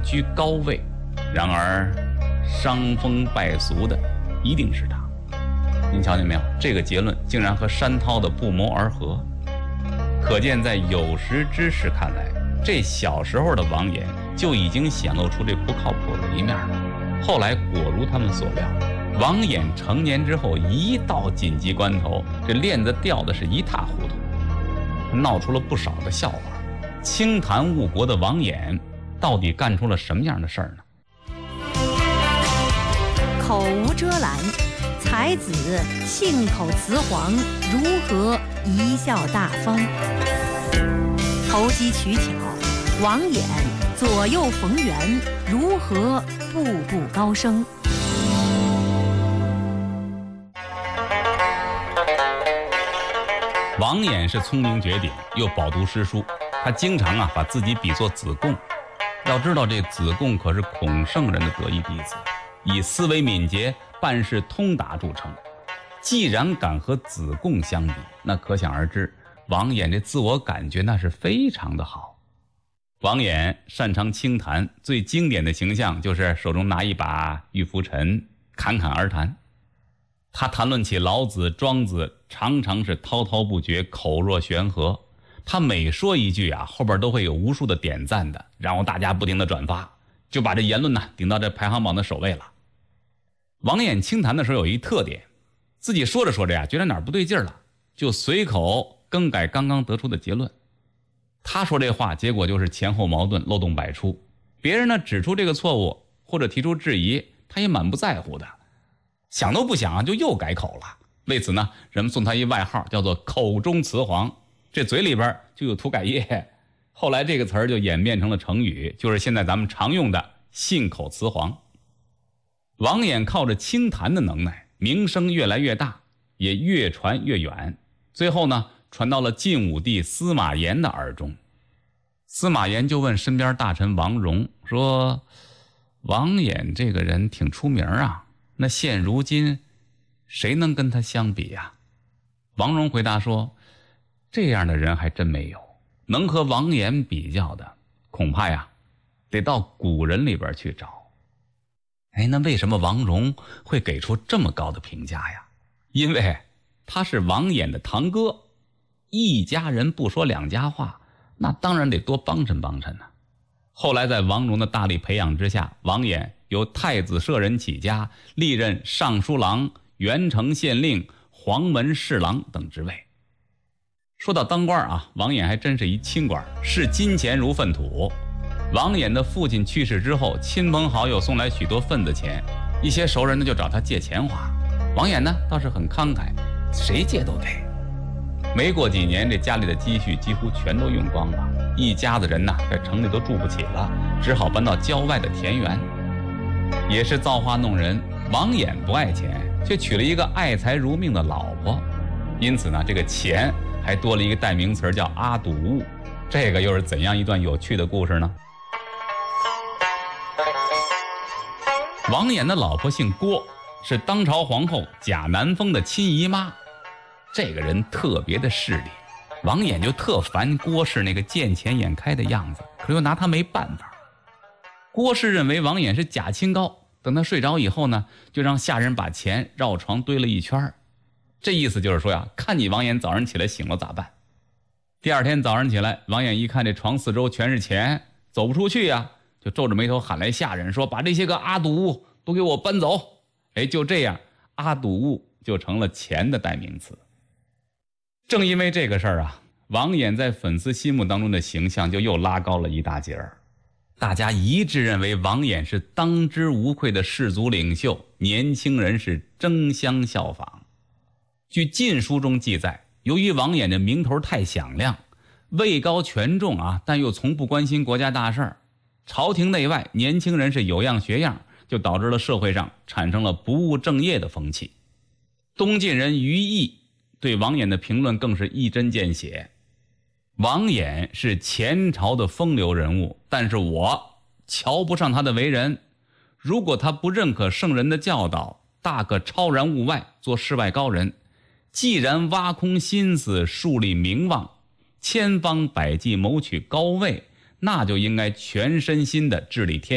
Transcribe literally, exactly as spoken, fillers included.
居高位，然而伤风败俗的一定是他。您瞧见没有？这个结论竟然和山涛的不谋而合。可见在有识之士看来，这小时候的王衍就已经显露出这不靠谱的一面了。后来果如他们所料，王衍成年之后，一到紧急关头，这链子掉的是一塌糊涂，闹出了不少的笑话。清谈误国的王衍到底干出了什么样的事儿呢？ 口无遮拦，才子信口雌黄，如何贻笑大方？投机取巧，王衍左右逢源，如何步步高升？ 王衍是聪明绝顶，又饱读诗书，他经常啊把自己比作子贡。要知道这子贡可是孔圣人的得意弟子，以思维敏捷、办事通达著称。既然敢和子贡相比，那可想而知，王衍这自我感觉那是非常的好。王衍擅长清谈，最经典的形象就是手中拿一把玉拂尘，侃侃而谈。他谈论起老子、庄子，常常是滔滔不绝，口若悬河。他每说一句啊，后边都会有无数的点赞的，然后大家不停的转发，就把这言论呢顶到这排行榜的首位了。王衍清谈的时候有一特点，自己说着说着呀，觉得哪儿不对劲了，就随口更改刚刚得出的结论。他说这话，结果就是前后矛盾，漏洞百出。别人呢指出这个错误或者提出质疑，他也满不在乎的，想都不想就又改口了。为此呢，人们送他一外号，叫做口中雌黄，这嘴里边就有涂改液。后来这个词儿就演变成了成语，就是现在咱们常用的信口雌黄。王衍靠着清谈的能耐，名声越来越大，也越传越远，最后呢传到了晋武帝司马炎的耳中。司马炎就问身边大臣王戎说，王衍这个人挺出名啊，那现如今谁能跟他相比啊？王戎回答说，这样的人还真没有，能和王衍比较的恐怕呀得到古人里边去找。哎，那为什么王戎会给出这么高的评价呀？因为他是王衍的堂哥，一家人不说两家话，那当然得多帮衬帮衬呢。后来在王戎的大力培养之下，王衍由太子舍人起家，历任尚书郎、元城县令、黄门侍郎等职位。说到当官啊，王衍还真是一清官，视金钱如粪土。王衍的父亲去世之后，亲朋好友送来许多份子钱，一些熟人呢就找他借钱花。王衍呢倒是很慷慨，谁借都给。没过几年，这家里的积蓄几乎全都用光了，一家子人呐在城里都住不起了，只好搬到郊外的田园。也是造化弄人，王衍不爱钱，却娶了一个爱财如命的老婆，因此呢这个钱还多了一个代名词叫阿堵物。这个又是怎样一段有趣的故事呢？王衍的老婆姓郭，是当朝皇后贾南风的亲姨妈。这个人特别的势利，王衍就特烦郭氏那个见钱眼开的样子，可又拿他没办法。郭氏认为王衍是假清高，等他睡着以后呢，就让下人把钱绕床堆了一圈。这意思就是说呀，看你王衍早上起来醒了咋办？第二天早上起来，王衍一看这床四周全是钱，走不出去呀，就皱着眉头喊来下人说，把这些个阿堵物都给我搬走。哎，就这样，阿堵物就成了钱的代名词。正因为这个事儿啊，王衍在粉丝心目当中的形象就又拉高了一大截儿。大家一致认为王衍是当之无愧的士族领袖，年轻人是争相效仿。据《晋书》中记载，由于王衍的名头太响亮，位高权重啊，但又从不关心国家大事儿，朝廷内外年轻人是有样学样，就导致了社会上产生了不务正业的风气。东晋人于毅对王衍的评论更是一针见血，王衍是前朝的风流人物，但是我瞧不上他的为人。如果他不认可圣人的教导，大可超然物外，做世外高人。既然挖空心思树立名望，千方百计谋取高位，那就应该全身心的治理天